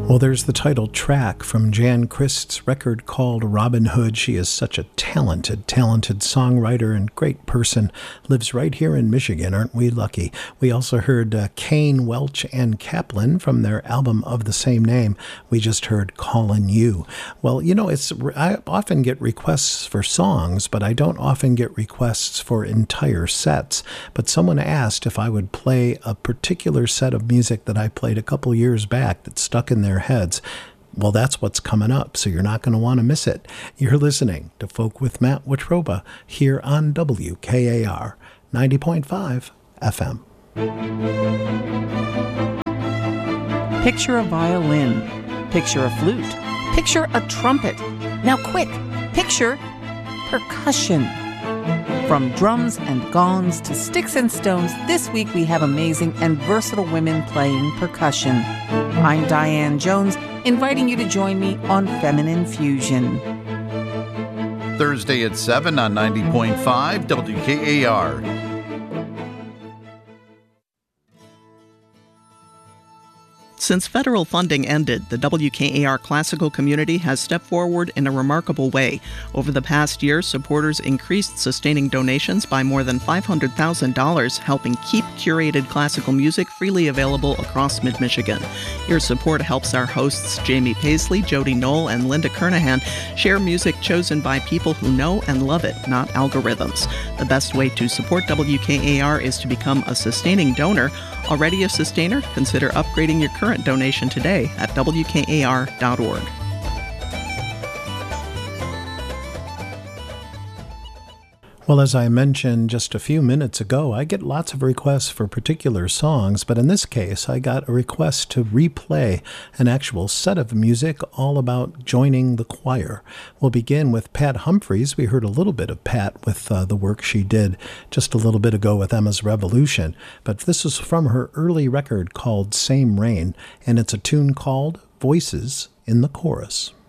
Well, there's the title track from Jan Christ's record called Robin Hood. She is such a talented songwriter and great person. Lives right here in Michigan. Aren't we lucky? We also heard Kane, Welch, and Kaplan from their album of the same name. We just heard Callin' You. Well, you know, I often get requests for songs, but I don't often get requests for entire sets. But someone asked if I would play a particular set of music that I played a couple years back that stuck in their heads. Well, that's what's coming up, so you're not going to want to miss it. You're listening to Folk with Matt Wetruba here on WKAR 90.5 FM. Picture a violin. Picture a flute. Picture a trumpet. Now quick, picture percussion. From drums and gongs to sticks and stones, this week we have amazing and versatile women playing percussion. I'm Diane Jones, inviting you to join me on Feminine Fusion. Thursday at 7 on 90.5 WKAR. Since federal funding ended, the WKAR classical community has stepped forward in a remarkable way. Over the past year, supporters increased sustaining donations by more than $500,000, helping keep curated classical music freely available across mid-Michigan. Your support helps our hosts Jamie Paisley, Jody Knoll, and Linda Kernahan share music chosen by people who know and love it, not algorithms. The best way to support WKAR is to become a sustaining donor. Already a sustainer? Consider upgrading your current donation today at WKAR.org. Well, as I mentioned just a few minutes ago, I get lots of requests for particular songs, but in this case, I got a request to replay an actual set of music all about joining the choir. We'll begin with Pat Humphries. We heard a little bit of Pat with the work she did just a little bit ago with Emma's Revolution, but this is from her early record called Same Rain, and it's a tune called Voices in the Chorus.